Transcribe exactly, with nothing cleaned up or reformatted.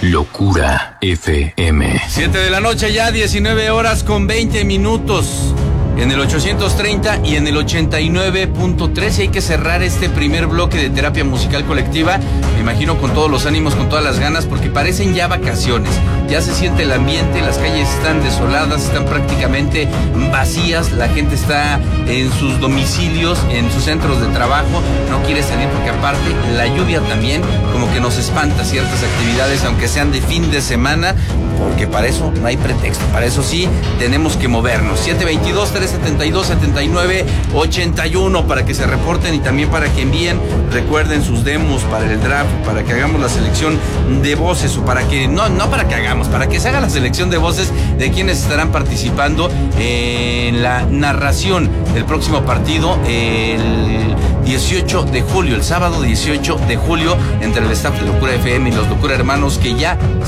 Locura F M. siete de la noche ya, diecinueve horas con veinte minutos. En el ochocientos treinta y en el ochenta y nueve punto tres. Y hay que cerrar este primer bloque de terapia musical colectiva, me imagino con todos los ánimos, con todas las ganas, porque parecen ya vacaciones. Ya se siente el ambiente, las calles están desoladas, están prácticamente vacías, la gente está en sus domicilios, en sus centros de trabajo, no quiere salir porque aparte la lluvia también como que nos espanta ciertas actividades, aunque sean de fin de semana, porque para eso no hay pretexto, para eso sí tenemos que movernos. siete veintidós, trescientos setenta y dos, setenta y nueve ochenta y uno para que se reporten y también para que envíen, recuerden, sus demos para el draft, para que hagamos la selección de voces, o para que, no, no para que hagamos, para que se haga la selección de voces de quienes estarán participando en la narración del próximo partido el dieciocho de julio, el sábado dieciocho de julio, entre el staff de Locura F M y los Locura Hermanos, que ya